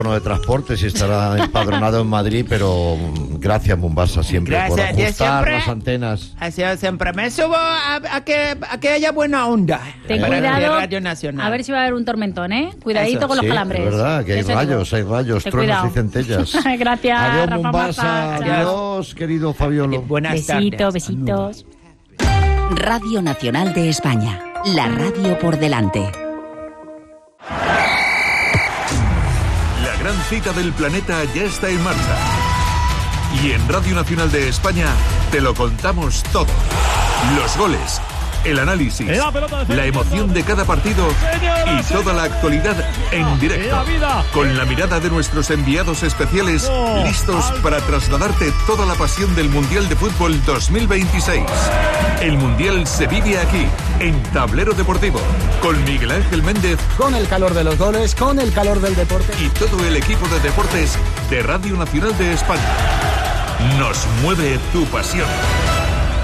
de transportes y estará empadronado en Madrid, pero gracias Mombasa siempre por ajustar las antenas. Así siempre me subo a que haya buena onda. Ten para cuidado, Radio Nacional. a ver si va a haber un tormentón, ¿eh? Cuidadito Eso, con los Sí, calambres. es verdad que hay rayos, truenos cuidado. y centellas. Gracias, Adiós Rafa Mombasa, Mata. adiós querido Fabiolo. Buenas Besitos, tardes. besitos. Radio Nacional de España. La radio por delante. La gran cita del planeta ya está en marcha. Y en Radio Nacional de España te lo contamos todo. Los goles, el análisis, la emoción de cada partido y toda la actualidad en directo. Con la mirada de nuestros enviados especiales, listos para trasladarte toda la pasión del Mundial de Fútbol 2026. El Mundial se vive aquí, en Tablero Deportivo, con Miguel Ángel Méndez, Con el calor de los goles, con el calor del deporte. y todo el equipo de deportes de Radio Nacional de España. Nos mueve tu pasión.